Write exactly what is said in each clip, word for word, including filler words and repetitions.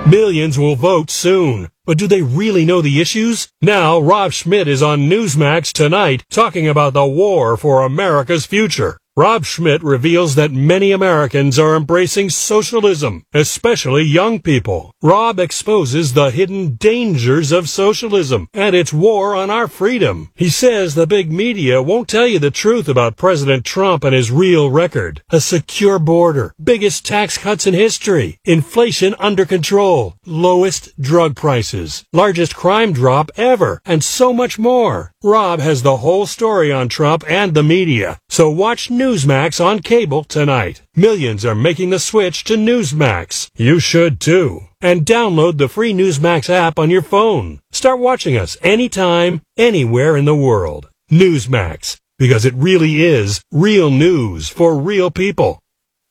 Millions will vote soon. But do they really know the issues? Now, Rob Schmitt is on Newsmax tonight talking about the war for America's future. Rob Schmitt reveals that many Americans are embracing socialism, especially young people. Rob exposes the hidden dangers of socialism and its war on our freedom. He says the big media won't tell you the truth about President Trump and his real record. A secure border, biggest tax cuts in history, inflation under control, lowest drug prices, largest crime drop ever, and so much more. Rob has the whole story on Trump and the media, so watch Newsmax on cable tonight. Millions are making the switch to Newsmax. You should too. And download the free Newsmax app on your phone. Start watching us anytime, anywhere in the world. Newsmax, because it really is real news for real people.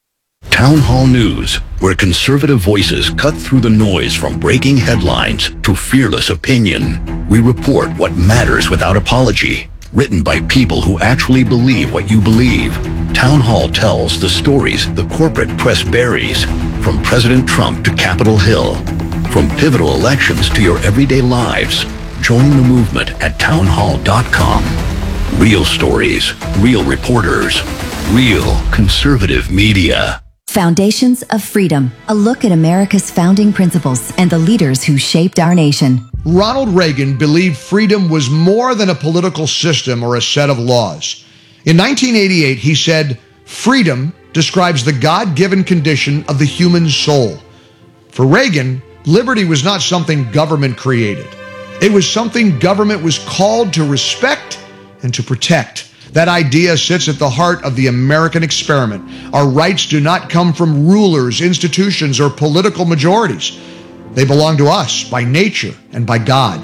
Town Hall News, where conservative voices cut through the noise from breaking headlines to fearless opinion. We report what matters without apology. Written by people who actually believe what you believe. Town Hall tells the stories the corporate press buries, from President Trump to Capitol Hill, from pivotal elections to your everyday lives. Join the movement at town hall dot com. Real stories, real reporters, real conservative media. Foundations of Freedom, a look at America's founding principles and the leaders who shaped our nation. Ronald Reagan believed freedom was more than a political system or a set of laws. In nineteen eighty-eight, he said, "Freedom describes the God-given condition of the human soul." For Reagan, liberty was not something government created. It was something government was called to respect and to protect. That idea sits at the heart of the American experiment. Our rights do not come from rulers, institutions, or political majorities. They belong to us by nature and by God.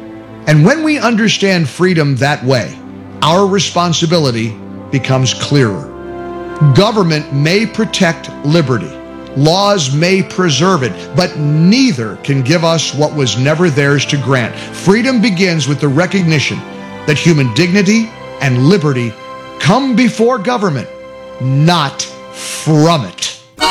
And when we understand freedom that way, our responsibility becomes clearer. Government may protect liberty. Laws may preserve it, but neither can give us what was never theirs to grant. Freedom begins with the recognition that human dignity and liberty come before government, not from it.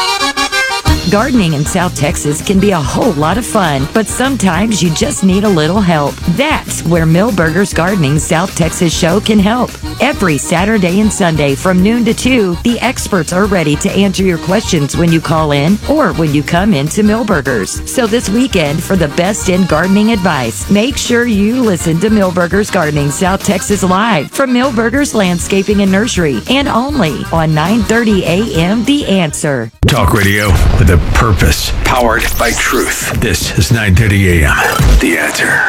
Gardening in South Texas can be a whole lot of fun, but sometimes you just need a little help. That's where Millburgers Gardening South Texas show can help. Every Saturday and Sunday from noon to two, the experts are ready to answer your questions when you call in or when you come into Millburgers. So this weekend, for the best in gardening advice, make sure you listen to Millburgers Gardening South Texas live from Millburgers Landscaping and Nursery, and only on nine thirty a.m. The Answer. Talk radio with a purpose, powered by truth. This is nine thirty a.m. The Answer.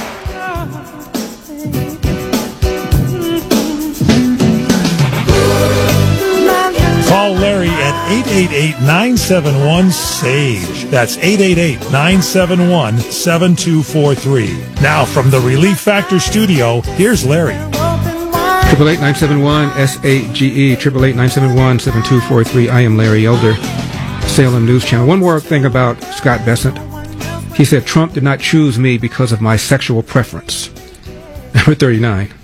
Call Larry at eight eight eight, nine seven one, S A G E. That's eight eight eight, nine seven one, seven two four three. Now from the Relief Factor studio, here's Larry. Triple eight nine seven one S A G E. Triple eight nine seven one seven two four three. I am Larry Elder, Salem News Channel. One more thing about Scott Bessent. He said Trump did not choose me because of my sexual preference. Number thirty-nine.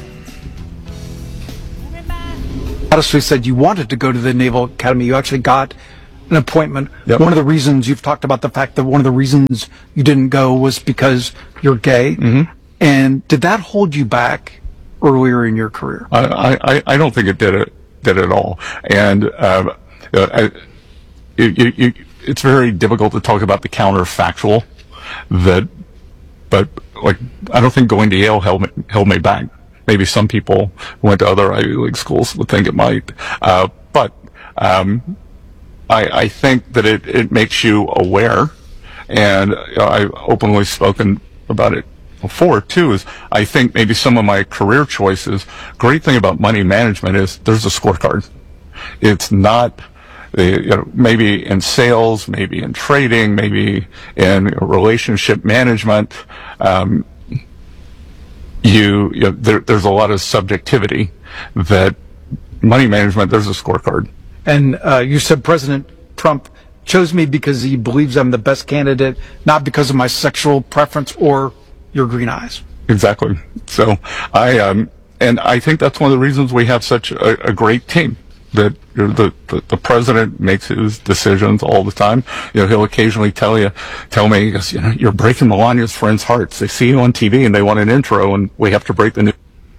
Honestly said you wanted to go to the Naval Academy. You actually got an appointment. Yep. One of the reasons you've talked about the fact that one of the reasons you didn't go was because you're gay. Mm-hmm. And did that hold you back earlier in your career? I, I, I don't think it did it did at all. And um, I, it, it, it, it's very difficult to talk about the counterfactual. That, but like I don't think going to Yale held me, held me back. Maybe some people who went to other Ivy League schools would think it might. Uh, but um, I, I think that it, it makes you aware, and you know, I've openly spoken about it before, too, is I think maybe some of my career choices, great thing about money management is there's a scorecard. It's not, you know, maybe in sales, maybe in trading, maybe in relationship management, um, You, you know, there, there's a lot of subjectivity that money management, there's a scorecard. And uh, you said President Trump chose me because he believes I'm the best candidate, not because of my sexual preference or your green eyes. Exactly. So I, um, and I think that's one of the reasons we have such a, a great team. that the, the the president makes his decisions all the time. You know, he'll occasionally tell you, tell me, he goes, you know, you're breaking Melania's friends' hearts. They see you on T V and they want an intro, and we have to break the news.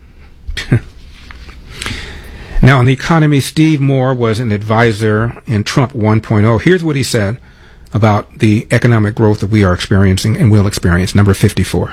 Now, on the economy, Steve Moore was an advisor in Trump one point oh. Here's what he said about the economic growth that we are experiencing and will experience. Number fifty-four.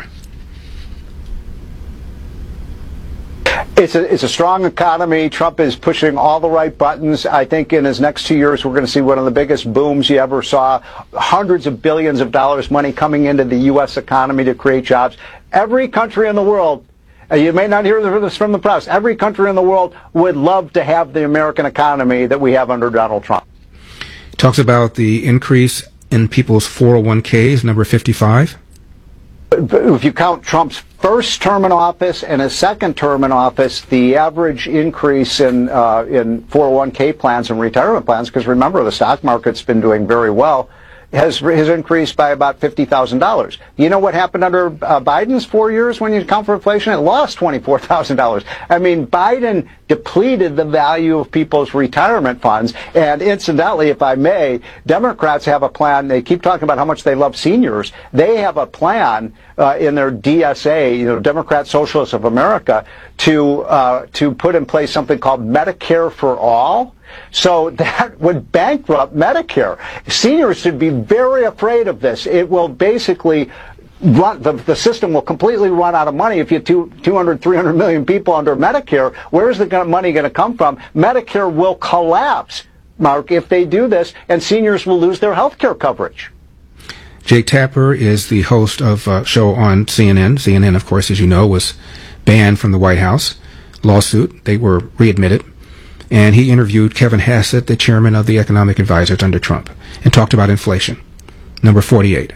It's a, it's a strong economy. Trump is pushing all the right buttons. I think in his next two years, we're going to see one of the biggest booms you ever saw. Hundreds of billions of dollars money coming into the U S economy to create jobs. Every country in the world, uh, you may not hear this from the press, every country in the world would love to have the American economy that we have under Donald Trump. He talks about the increase in people's four oh one k's, number fifty-five. If you count Trump's first term in office and his second term in office, the average increase in uh, in four oh one k plans and retirement plans, because remember the stock market's been doing very well, has has increased by about fifty thousand dollars. You know what happened under uh, Biden's four years when you account for inflation? It lost twenty-four thousand dollars. I mean, Biden depleted the value of people's retirement funds. And incidentally, if I may, Democrats have a plan. They keep talking about how much they love seniors. They have a plan uh, in their D S A, you know, Democrat Socialists of America, to uh, to put in place something called Medicare for All. So that would bankrupt Medicare. Seniors should be very afraid of this. It will basically run, the, the system will completely run out of money if you have two, 200, 300 million people under Medicare. Where is the money going to come from? Medicare will collapse, Mark, if they do this, and seniors will lose their health care coverage. Jake Tapper is the host of a show on C N N. C N N, of course, as you know, was banned from the White House lawsuit. They were readmitted. And he interviewed Kevin Hassett, the chairman of the Economic Advisors under Trump, and talked about inflation. Number forty-eight.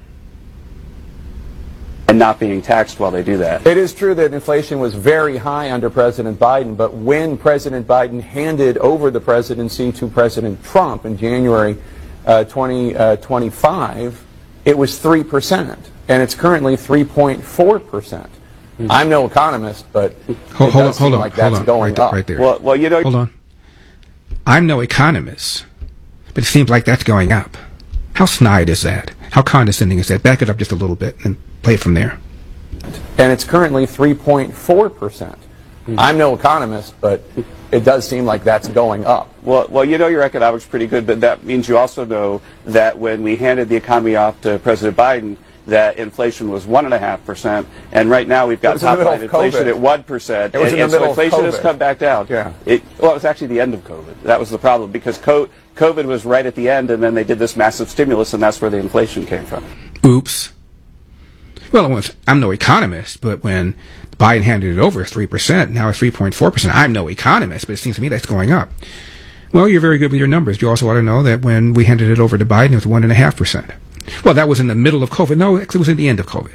And not being taxed while they do that. It is true that inflation was very high under President Biden, but when President Biden handed over the presidency to President Trump in January uh, twenty twenty-five, it was three percent, and it's currently three point four percent. Mm-hmm. I'm no economist, but hold, it hold does on, hold on, like that's hold on, going right, up. right there. Well, well, you know, hold on. I'm no economist, but it seems like that's going up. How snide is that? How condescending is that? Back it up just a little bit and play it from there. And it's currently three point four percent. Mm-hmm. I'm no economist, but it does seem like that's going up. Well, well, you know your economics pretty good, but that means you also know that when we handed the economy off to President Biden, that inflation was one and a half percent, and right now we've got top line inflation COVID. At one percent, it was and, in the and middle so inflation of has come back down. Yeah. It, well, it was actually the end of COVID. That was the problem because co- COVID was right at the end, and then they did this massive stimulus, and that's where the inflation came from. Oops. Well, I'm no economist, but when Biden handed it over, three percent, now it's three point four percent. I'm no economist, but it seems to me that's going up. Well, you're very good with your numbers. You also ought to know that when we handed it over to Biden, it was one point five percent. Well, that was in the middle of COVID. No, it was in the end of COVID.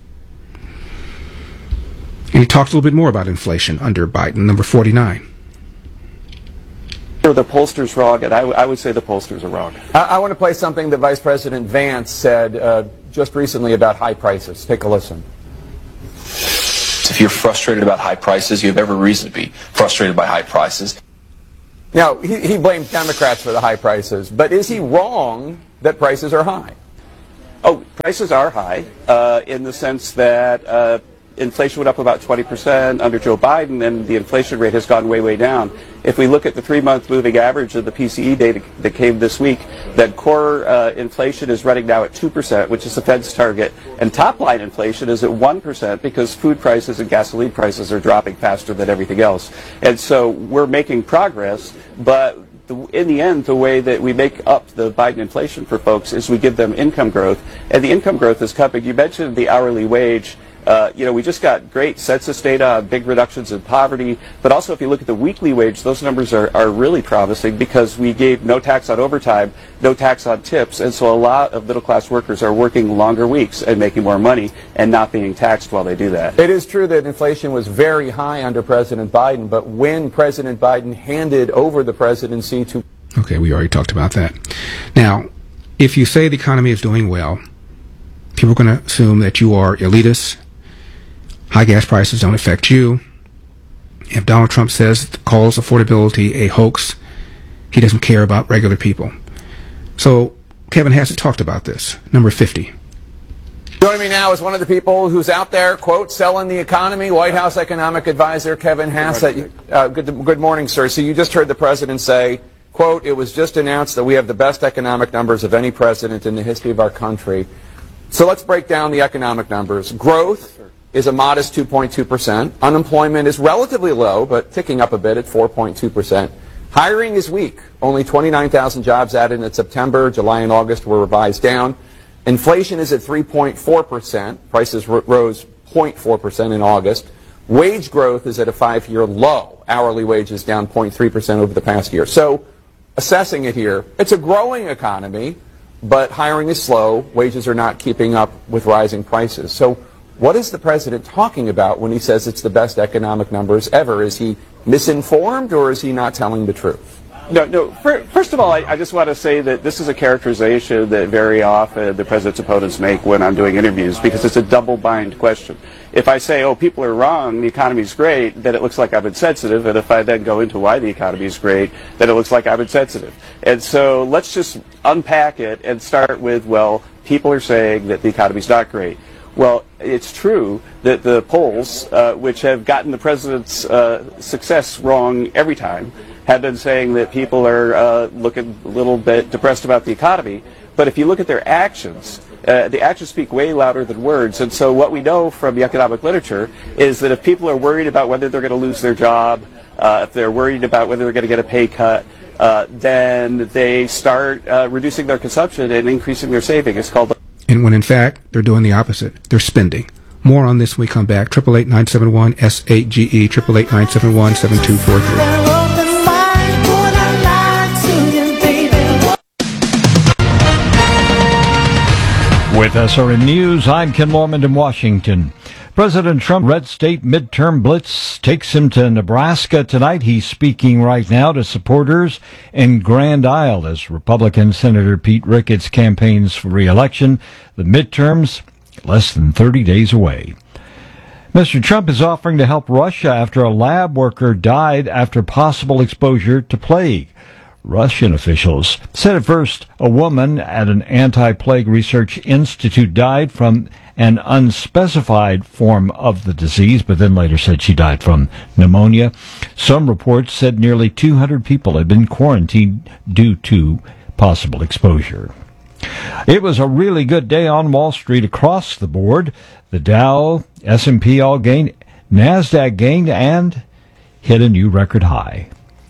And he talks a little bit more about inflation under Biden, number forty-nine. The pollsters wrong, and I, w- I would say the pollsters are wrong. I, I want to play something that Vice President Vance said uh, just recently about high prices. Take a listen. If you're frustrated about high prices, you have every reason to be frustrated by high prices. Now, he, he blamed Democrats for the high prices, but is he wrong that prices are high? Oh, prices are high uh, in the sense that uh, inflation went up about twenty percent under Joe Biden, and the inflation rate has gone way, way down. If we look at the three-month moving average of the P C E data that came this week, that core uh, inflation is running now at two percent, which is the Fed's target, and top-line inflation is at one percent because food prices and gasoline prices are dropping faster than everything else. And so we're making progress, but in the end, the way that we make up the Biden inflation for folks is we give them income growth, and the income growth is coming. You mentioned the hourly wage. Uh, you know, we just got great census data on big reductions in poverty, but also if you look at the weekly wage, those numbers are, are really promising because we gave no tax on overtime, no tax on tips, and so a lot of middle-class workers are working longer weeks and making more money and not being taxed while they do that. It is true that inflation was very high under President Biden, but when President Biden handed over the presidency to... Okay, we already talked about that. Now, if you say the economy is doing well, people are going to assume that you are elitist. High gas prices don't affect you. If Donald Trump says calls affordability a hoax, he doesn't care about regular people. So Kevin Hassett talked about this. Number fifty. Joining me now is one of the people who's out there, quote, selling the economy, White House economic advisor Kevin Hassett. Uh, good, good morning, sir. So you just heard the president say, quote, it was just announced that we have the best economic numbers of any president in the history of our country. So let's break down the economic numbers. Growth is a modest two point two percent. Unemployment is relatively low, but ticking up a bit at four point two percent. Hiring is weak. Only twenty-nine thousand jobs added in September. July and August were revised down. Inflation is at three point four percent. Prices r- rose zero point four percent in August. Wage growth is at a five-year low. Hourly wages down zero point three percent over the past year. So, assessing it here, it's a growing economy, but hiring is slow. Wages are not keeping up with rising prices. So, what is the president talking about when he says it's the best economic numbers ever? Is he misinformed, or is he not telling the truth? No, no. First of all, I, I just want to say that this is a characterization that very often the president's opponents make when I'm doing interviews, because it's a double-bind question. If I say, oh, people are wrong, the economy's great, then it looks like I'm insensitive. And if I then go into why the economy is great, then it looks like I'm insensitive. And so let's just unpack it and start with, well, people are saying that the economy's not great. Well, it's true that the polls, uh, which have gotten the president's uh, success wrong every time, have been saying that people are uh, looking a little bit depressed about the economy. But if you look at their actions, uh, the actions speak way louder than words. And so what we know from the economic literature is that if people are worried about whether they're going to lose their job, uh, if they're worried about whether they're going to get a pay cut, uh, then they start uh, reducing their consumption and increasing their saving. It's called... And when in fact, they're doing the opposite. They're spending. More on this when we come back. eight eight eight, nine seven one, S eight G E, eight eight eight, nine seven one, seven two four three. With S R N News, I'm Ken Lorman in Washington. President Trump red state midterm blitz takes him to Nebraska tonight. He's speaking right now to supporters in Grand Isle as Republican Senator Pete Ricketts campaigns for re-election. The midterms less than thirty days away. Mister Trump is offering to help Russia after a lab worker died after possible exposure to plague. Russian officials said at first a woman at an anti-plague research institute died from an unspecified form of the disease, but then later said she died from pneumonia. Some reports said nearly two hundred people had been quarantined due to possible exposure. It was a really good day on Wall Street across the board. The Dow, S and P all gained, NASDAQ gained, and hit a new record high.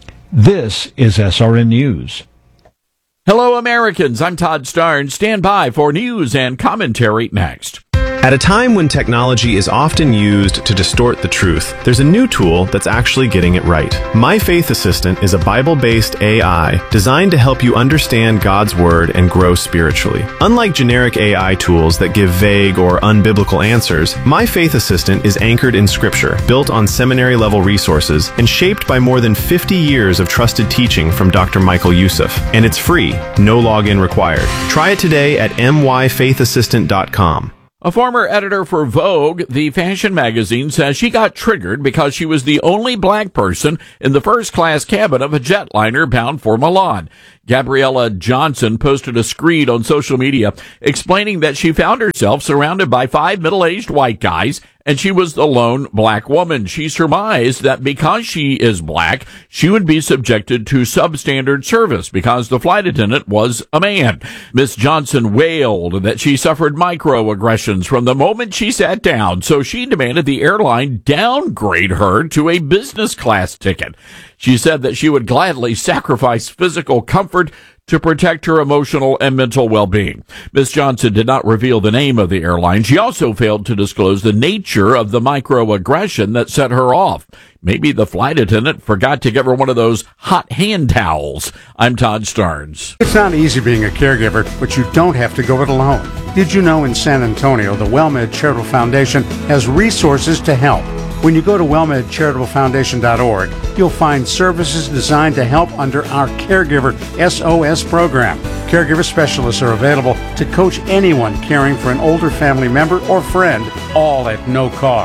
This is S R N News. Hello, Americans. I'm Todd Starnes. Stand by for news and commentary next. At a time when technology is often used to distort the truth, there's a new tool that's actually getting it right. My Faith Assistant is a Bible-based A I designed to help you understand God's Word and grow spiritually. Unlike generic A I tools that give vague or unbiblical answers, My Faith Assistant is anchored in Scripture, built on seminary-level resources, and shaped by more than fifty years of trusted teaching from Doctor Michael Youssef. And it's free, no login required. Try it today at m y faith assistant dot com. A former editor for Vogue, the fashion magazine, says she got triggered because she was the only black person in the first-class cabin of a jetliner bound for Milan. Gabriella Johnson posted a screed on social media explaining that she found herself surrounded by five middle-aged white guys and she was the lone black woman. She surmised that because she is black, she would be subjected to substandard service because the flight attendant was a man. Miss Johnson wailed that she suffered microaggressions from the moment she sat down, so she demanded the airline downgrade her to a business class ticket. She said that she would gladly sacrifice physical comfort to protect her emotional and mental well-being. Miz Johnson did not reveal the name of the airline. She also failed to disclose the nature of the microaggression that set her off. Maybe the flight attendant forgot to give her one of those hot hand towels. I'm Todd Starnes. It's not easy being a caregiver, but you don't have to go it alone. Did you know in San Antonio, the WellMed Charitable Foundation has resources to help? When you go to well med charitable foundation dot org, you'll find services designed to help under our Caregiver S O S program. Caregiver specialists are available to coach anyone caring for an older family member or friend, all at no cost.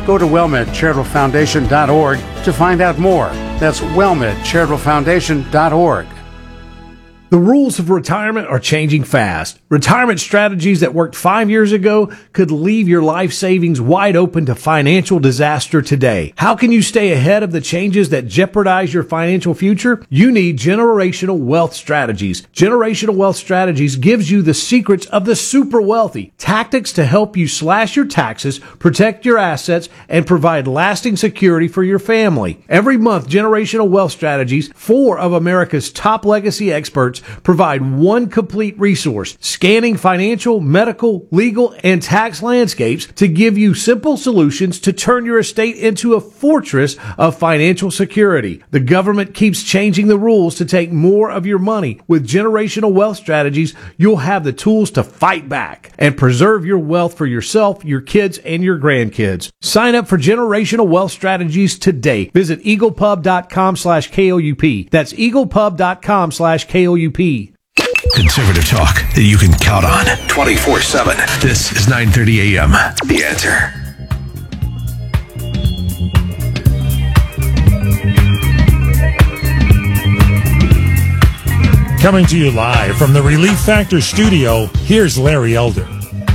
Go to WellMed Charitable Foundation dot org to find out more. That's WellMed Charitable Foundation dot org. The rules of retirement are changing fast. Retirement strategies that worked five years ago could leave your life savings wide open to financial disaster today. How can you stay ahead of the changes that jeopardize your financial future? You need Generational Wealth Strategies. Generational Wealth Strategies gives you the secrets of the super wealthy, tactics to help you slash your taxes, protect your assets, and provide lasting security for your family. Every month, Generational Wealth Strategies, four of America's top legacy experts, provide one complete resource, scanning financial, medical, legal, and tax landscapes to give you simple solutions to turn your estate into a fortress of financial security. The government keeps changing the rules to take more of your money. With Generational Wealth Strategies, you'll have the tools to fight back and preserve your wealth for yourself, your kids, and your grandkids. Sign up for Generational Wealth Strategies today. Visit eaglepub.com slash KOUP. That's eaglepub.com slash KOUP. Conservative talk that you can count on twenty-four seven. This is nine thirty a.m. The Answer. Coming to you live from the Relief Factor studio, here's Larry Elder.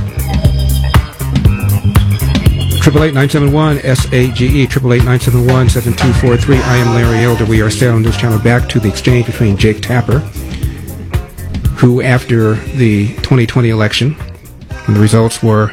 Triple eight nine seven one S A G E, triple eight nine seven one seven two four three. I am Larry Elder. We are Salem News Channel. Back to the exchange between Jake Tapper, who after the twenty twenty election, when the results were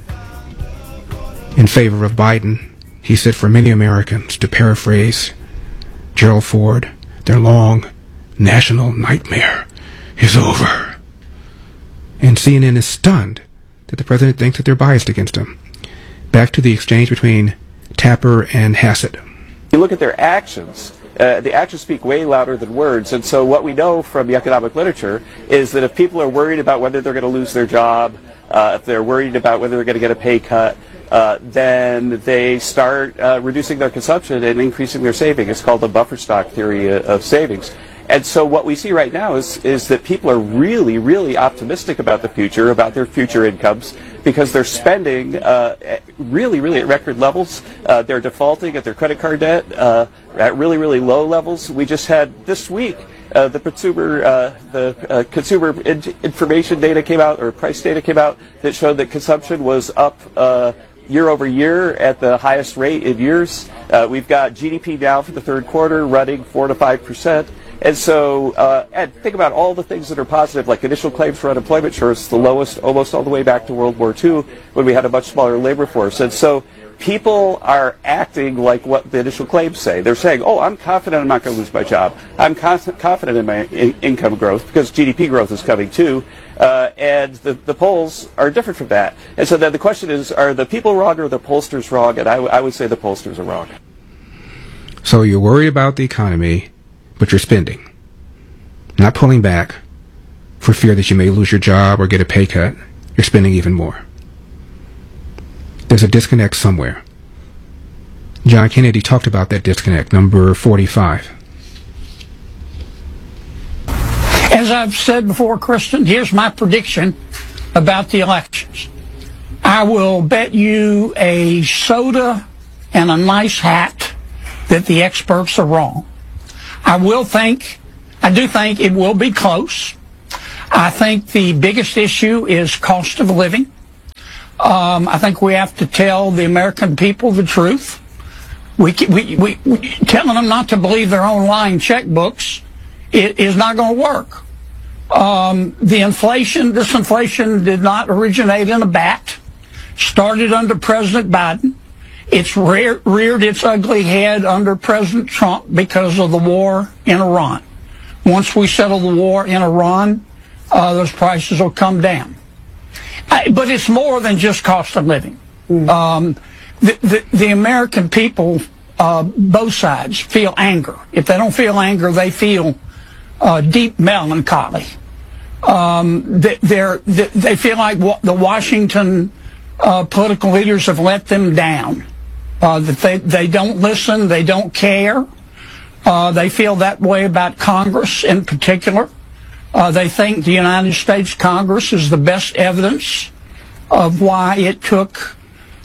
in favor of Biden, he said, for many Americans, to paraphrase Gerald Ford, their long national nightmare is over. And C N N is stunned that the president thinks that they're biased against him. Back to the exchange between Tapper and Hassett. You look at their actions. Uh, the actions speak way louder than words, and so what we know from the economic literature is that if people are worried about whether they're going to lose their job, uh, if they're worried about whether they're going to get a pay cut, uh, then they start uh, reducing their consumption and increasing their saving. It's called the buffer stock theory of savings. And so what we see right now is, is that people are really, really optimistic about the future, about their future incomes, because they're spending uh, really, really at record levels. Uh, they're defaulting at their credit card debt uh, at really, really low levels. We just had this week uh, the consumer uh, the uh, consumer in- information data came out, or price data came out, that showed that consumption was up uh, year over year at the highest rate in years. Uh, we've got G D P now for the third quarter running four to five percent. And so, uh, and think about all the things that are positive, like initial claims for unemployment insurance, the lowest almost all the way back to World War Two, when we had a much smaller labor force. And so people are acting like what the initial claims say. They're saying, oh, I'm confident I'm not going to lose my job. I'm con- confident in my in- income growth, because G D P growth is coming too. Uh, and the, the polls are different from that. And so then the question is, are the people wrong or the pollsters wrong? And I, w- I would say the pollsters are wrong. So you're worried about the economy, but you're spending, not pulling back for fear that you may lose your job or get a pay cut. You're spending even more. There's a disconnect somewhere. John Kennedy talked about that disconnect, number forty-five. As I've said before, Kristen, here's my prediction about the elections. I will bet you a soda and a nice hat that the experts are wrong. I will think, I do think it will be close. I think the biggest issue is cost of living. Um, I think we have to tell the American people the truth. We, we, we, we telling them not to believe their own lying checkbooks it is not going to work. Um, the inflation, this inflation did not originate in a vat. Started under President Biden. It's rear, reared its ugly head under President Trump because of the war in Iran. Once we settle the war in Iran, uh, those prices will come down. I, but it's more than just cost of living. Um, the, the, the American people, uh, both sides, feel anger. If they don't feel anger, they feel uh, deep melancholy. Um, they, they're, they, they feel like the Washington uh, political leaders have let them down. Uh, that they, they don't listen, they don't care. Uh, they feel that way about Congress in particular. Uh, they think the United States Congress is the best evidence of why it took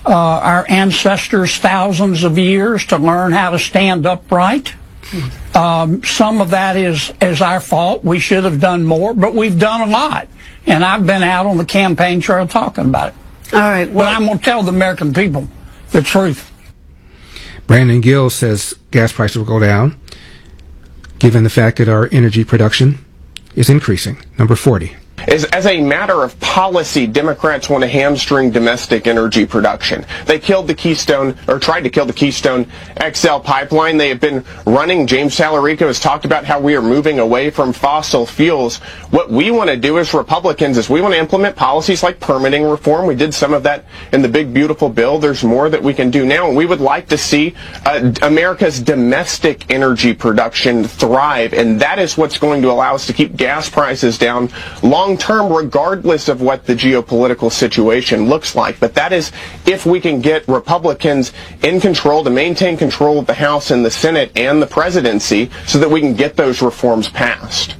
uh, our ancestors thousands of years to learn how to stand upright. Um, some of that is, is our fault. We should have done more, but we've done a lot. And I've been out on the campaign trail talking about it. All right. Well, but I'm going to tell the American people the truth. Brandon Gill says gas prices will go down, given the fact that our energy production is increasing. Number forty. As, as a matter of policy, Democrats want to hamstring domestic energy production. They killed the Keystone, or tried to kill the Keystone X L pipeline. They have been running. James Tallarico has talked about how we are moving away from fossil fuels. What we want to do as Republicans is we want to implement policies like permitting reform. We did some of that in the big, beautiful bill. There's more that we can do now, and we would like to see uh, America's domestic energy production thrive, and that is what's going to allow us to keep gas prices down long term, regardless of what the geopolitical situation looks like. But that is if we can get Republicans in control to maintain control of the House and the Senate and the presidency so that we can get those reforms passed.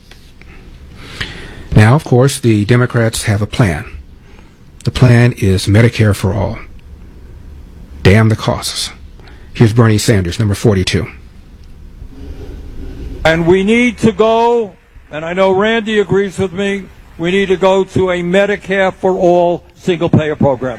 Now, of course, the Democrats have a plan. The plan is Medicare for all. Damn the costs. Here's Bernie Sanders, number forty-two. And we need to go, and I know Randy agrees with me, we need to go to a Medicare for all single-payer program.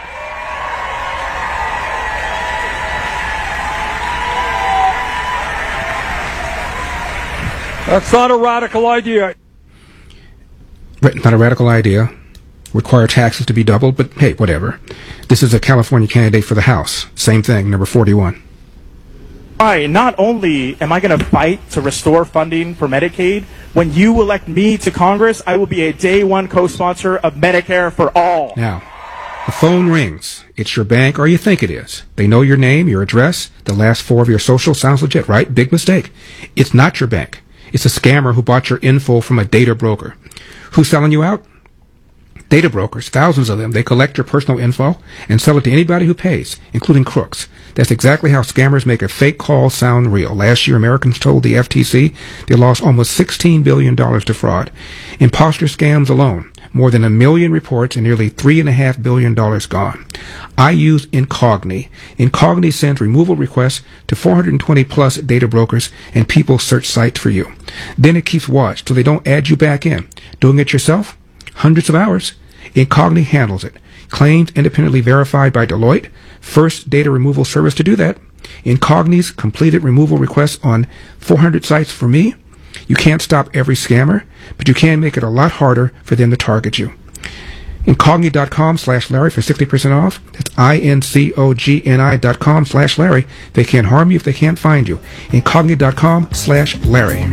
That's not a radical idea. Not a radical idea. Require taxes to be doubled, but hey, whatever. This is a California candidate for the House. Same thing, number forty-one. Why, not only am I going to fight to restore funding for Medicaid, when you elect me to Congress, I will be a day one co-sponsor of Medicare for all. Now, the phone rings. It's your bank, or you think it is. They know your name, your address, the last four of your social. Sounds legit, right? Big mistake. It's not your bank. It's a scammer who bought your info from a data broker. Who's selling you out? Data brokers, thousands of them. They collect your personal info and sell it to anybody who pays, including crooks. That's exactly how scammers make a fake call sound real. Last year, Americans told the F T C they lost almost sixteen billion dollars to fraud. Imposter scams alone, more than a million reports and nearly three point five billion dollars gone. I use Incogni. Incogni sends removal requests to four hundred twenty plus data brokers, and people search sites for you. Then it keeps watch so they don't add you back in. Doing it yourself? Hundreds of hours. Incogni handles it. Claimed independently verified by Deloitte. First data removal service to do that. Incogni's completed removal requests on four hundred sites for me. You can't stop every scammer, but you can make it a lot harder for them to target you. Incogni.com slash Larry for sixty percent off. That's I-N-C-O-G-N-I dot com slash Larry. They can't harm you if they can't find you. Incogni.com slash Larry.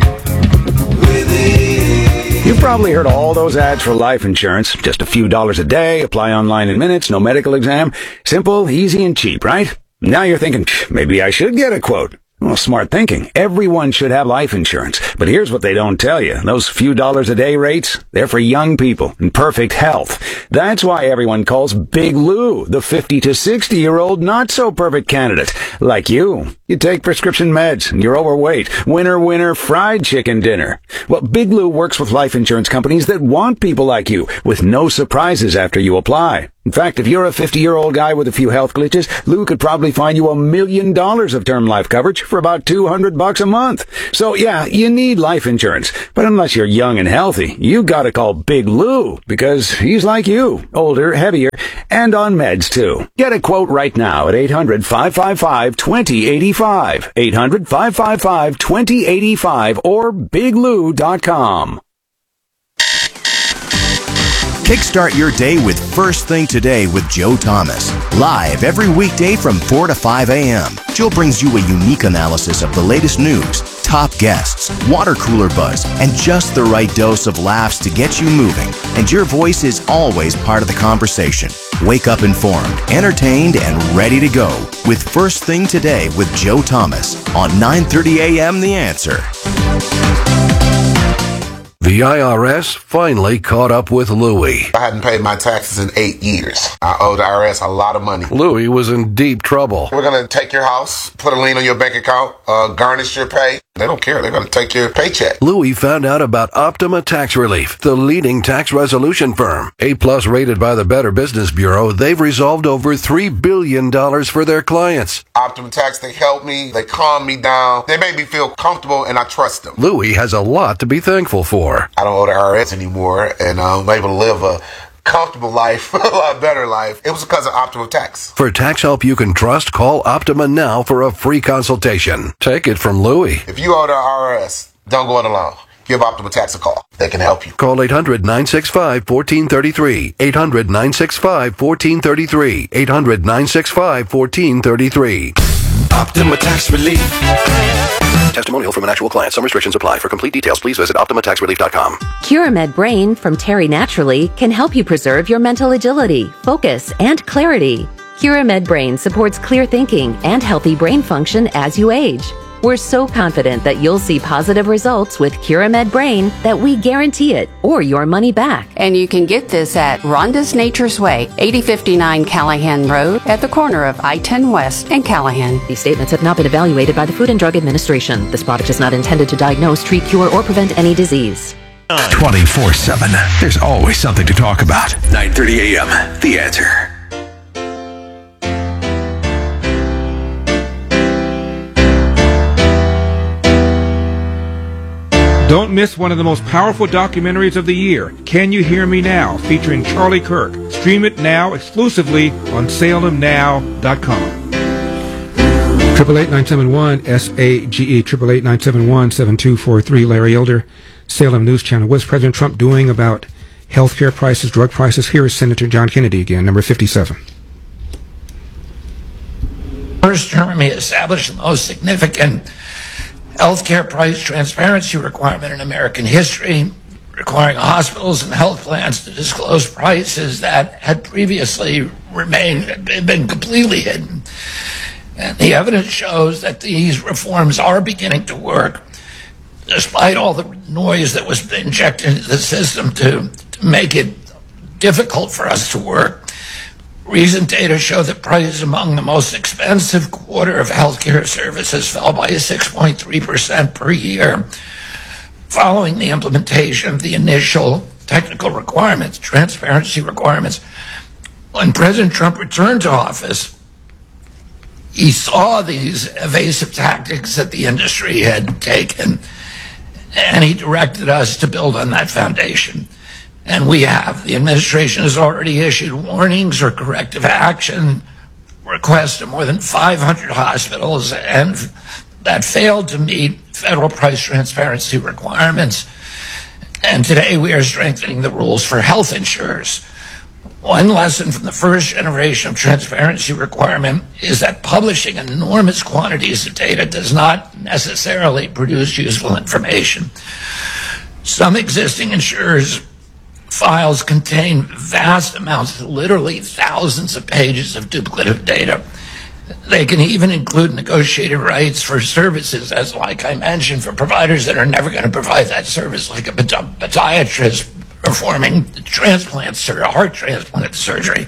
You've probably heard all those ads for life insurance. Just a few dollars a day, apply online in minutes, no medical exam. Simple, easy, and cheap, right? Now you're thinking, maybe I should get a quote. Well, smart thinking. Everyone should have life insurance. But here's what they don't tell you. Those few dollars a day rates, they're for young people in perfect health. That's why everyone calls Big Lou the fifty to sixty year old not so perfect candidate. Like you. You take prescription meds and you're overweight. Winner, winner, fried chicken dinner. Well, Big Lou works with life insurance companies that want people like you with no surprises after you apply. In fact, if you're a fifty-year-old guy with a few health glitches, Lou could probably find you a million dollars of term life coverage for about two hundred bucks a month. So yeah, you need life insurance. But unless you're young and healthy, you gotta call Big Lou because he's like you, older, heavier, and on meds too. Get a quote right now at eight hundred, five five five, two zero eight five, eight hundred, five five five, two zero eight five, or big lou dot com. Kickstart your day with First Thing Today with Joe Thomas. Live every weekday from four to five a.m. Joe brings you a unique analysis of the latest news, top guests, water cooler buzz, and just the right dose of laughs to get you moving. And your voice is always part of the conversation. Wake up informed, entertained, and ready to go with First Thing Today with Joe Thomas on nine thirty a.m. The Answer. The I R S finally caught up with Louie. I hadn't paid my taxes in eight years. I owed the I R S a lot of money. Louie was in deep trouble. We're going to take your house, put a lien on your bank account, uh, garnish your pay. They don't care. They're going to take your paycheck. Louis found out about Optima Tax Relief, the leading tax resolution firm. A-plus rated by the Better Business Bureau, they've resolved over three billion dollars for their clients. Optima Tax, they help me. They calm me down. They make me feel comfortable, and I trust them. Louis has a lot to be thankful for. I don't owe the I R S anymore, and I'm able to live a comfortable life, a lot better life. It was because of Optima Tax. For tax help you can trust, call Optima now for a free consultation. Take it from Louis. If you owe the I R S, don't go it alone. Give Optima Tax a call. They can help you. Call eight hundred, nine six five, one four three three. eight hundred, nine six five, one four three three. eight hundred, nine six five, one four three three. Optima Tax Relief. Testimonial from an actual client. Some restrictions apply. For complete details, please visit Optima Tax Relief dot com. Curamed Brain from Terry Naturally can help you preserve your mental agility, focus, and clarity. Curamed Brain supports clear thinking and healthy brain function as you age. We're so confident that you'll see positive results with Curamed Brain that we guarantee it or your money back. And you can get this at Rhonda's Nature's Way, eighty fifty-nine Callahan Road at the corner of I ten West and Callahan. These statements have not been evaluated by the Food and Drug Administration. This product is not intended to diagnose, treat, cure, or prevent any disease. twenty-four seven. There's always something to talk about. nine thirty a.m. The Answer. Don't miss one of the most powerful documentaries of the year, Can You Hear Me Now, featuring Charlie Kirk. Stream it now exclusively on Salem Now dot com. Triple eight nine seven one S A G E triple eight nine seven one seven two four three. Larry Elder, Salem News Channel. What's President Trump doing about healthcare prices, drug prices? Here is Senator John Kennedy again, number fifty-seven. First term, he established the most significant healthcare price transparency requirement in American history, requiring hospitals and health plans to disclose prices that had previously remained, had been completely hidden. And the evidence shows that these reforms are beginning to work, despite all the noise that was injected into the system to, to make it difficult for us to work. Recent data show that prices among the most expensive quarter of healthcare services fell by six point three percent per year following the implementation of the initial technical requirements, transparency requirements. When President Trump returned to office, he saw these evasive tactics that the industry had taken, and he directed us to build on that foundation. And we have. The administration has already issued warnings or corrective action requests to more than five hundred hospitals and that failed to meet federal price transparency requirements. And today we are strengthening the rules for health insurers. One lesson from the first generation of transparency requirement is that publishing enormous quantities of data does not necessarily produce useful information. Some existing insurers files contain vast amounts, literally thousands of pages of duplicative data. They can even include negotiated rights for services, as like I mentioned, for providers that are never going to provide that service, like a podiatrist performing transplants or heart transplant surgery.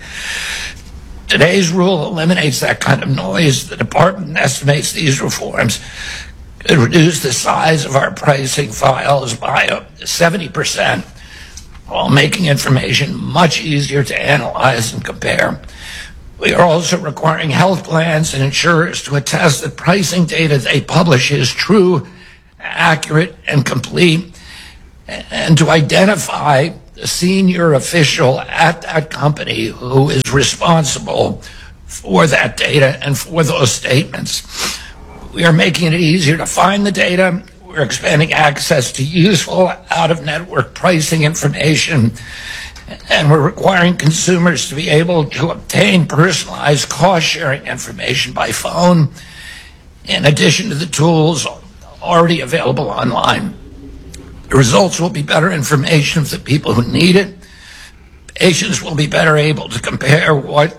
Today's rule eliminates that kind of noise. The department estimates these reforms could reduce the size of our pricing files by seventy percent. While making information much easier to analyze and compare. We are also requiring health plans and insurers to attest that pricing data they publish is true, accurate, and complete, and to identify the senior official at that company who is responsible for that data and for those statements. We are making it easier to find the data. We're expanding access to useful out-of-network pricing information, and we're requiring consumers to be able to obtain personalized cost-sharing information by phone, in addition to the tools already available online. The results will be better information for the people who need it. Patients will be better able to compare what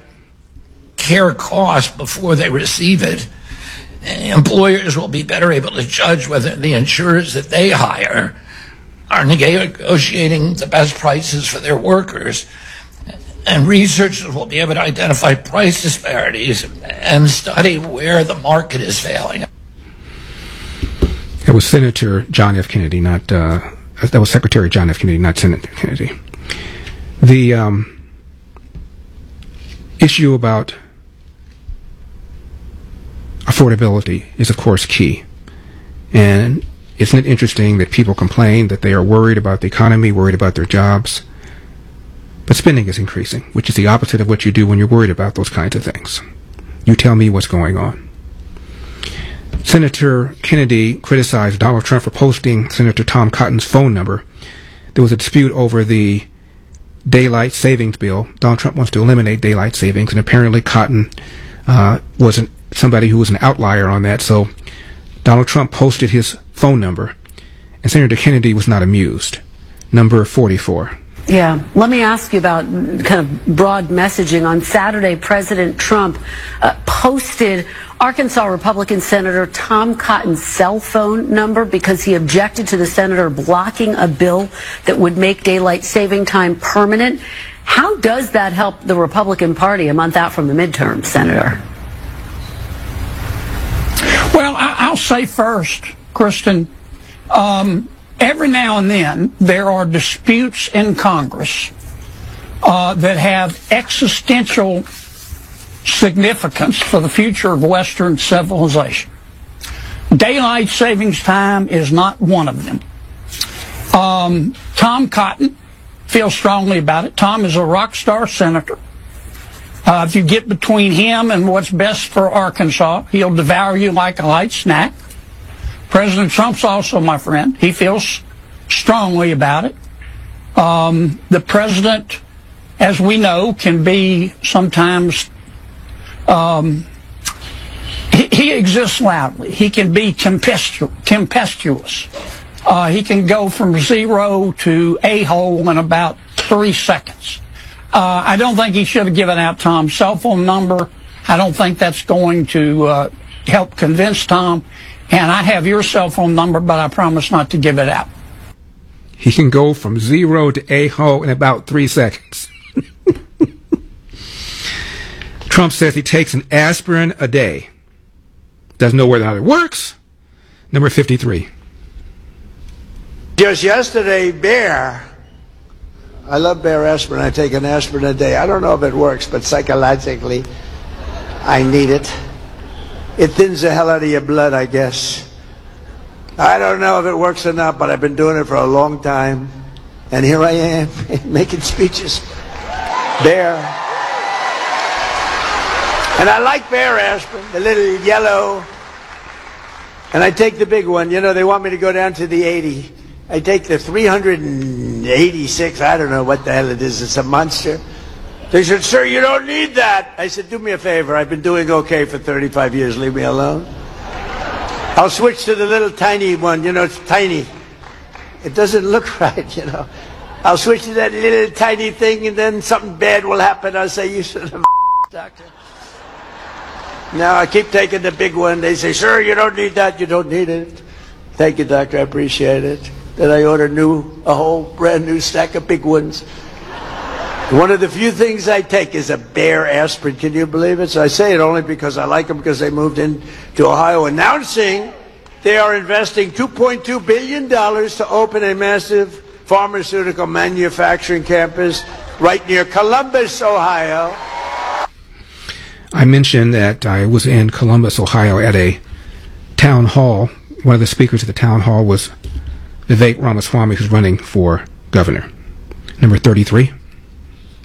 care costs before they receive it. Employers will be better able to judge whether the insurers that they hire are negotiating the best prices for their workers. And researchers will be able to identify price disparities and study where the market is failing. It was Senator John F. Kennedy, not, uh, that was Secretary John F. Kennedy, not Senator Kennedy. The um, issue about affordability is, of course, key. And isn't it interesting that people complain that they are worried about the economy, worried about their jobs, but spending is increasing, which is the opposite of what you do when you're worried about those kinds of things. You tell me what's going on. Senator Kennedy criticized Donald Trump for posting Senator Tom Cotton's phone number. There was a dispute over the daylight savings bill. Donald Trump wants to eliminate daylight savings, and apparently Cotton uh, was an, somebody who was an outlier on that. So Donald Trump posted his phone number, and Senator Kennedy was not amused. Number forty-four. Yeah. Let me ask you about kind of broad messaging. On Saturday, President Trump uh, posted Arkansas Republican Senator Tom Cotton's cell phone number because he objected to the senator blocking a bill that would make daylight saving time permanent. How does that help the Republican Party a month out from the midterm, Senator? Well, I- I'll say first, Kristen, um, every now and then there are disputes in Congress uh, that have existential significance for the future of Western civilization. Daylight savings time is not one of them. Um, Tom Cotton feels strongly about it. Tom is a rock star senator. Uh, if you get between him and what's best for Arkansas, he'll devour you like a light snack. President Trump's also my friend. He feels strongly about it. Um, the president, as we know, can be sometimes, um, he, he exists loudly. He can be tempestu- tempestuous. Uh, he can go from zero to a-hole in about three seconds. Uh, I don't think he should have given out Tom's cell phone number. I don't think that's going to uh, help convince Tom. And I have your cell phone number, but I promise not to give it out. He can go from zero to a-hole in about three seconds. Trump says he takes an aspirin a day. Doesn't know whether or not it works. Number fifty-three. Just yesterday, Bear. I love Bear aspirin. I take an aspirin a day. I don't know if it works, but psychologically, I need it. It thins the hell out of your blood, I guess. I don't know if it works or not, but I've been doing it for a long time. And here I am, making speeches. Bear. And I like Bear aspirin, the little yellow. And I take the big one. You know, they want me to go down to the eighty. I take the three hundred eighty-six. I don't know what the hell it is. It's a monster. They said, sir, you don't need that. I said, do me a favor. I've been doing okay for thirty-five years. Leave me alone. I'll switch to the little tiny one. You know, it's tiny. It doesn't look right, you know. I'll switch to that little tiny thing, and then something bad will happen. I'll say, you should have doctor. Now I keep taking the big one. They say, sir, you don't need that. You don't need it. Thank you, doctor. I appreciate it. Then I order new, a whole brand new stack of big ones. One of the few things I take is a Bear aspirin. Can you believe it? So I say it only because I like them, because they moved into Ohio announcing they are investing two point two billion dollars to open a massive pharmaceutical manufacturing campus right near Columbus, Ohio. I mentioned that I was in Columbus, Ohio at a town hall. One of the speakers at the town hall was Vivek Ramaswamy, who's running for governor. Number thirty-three.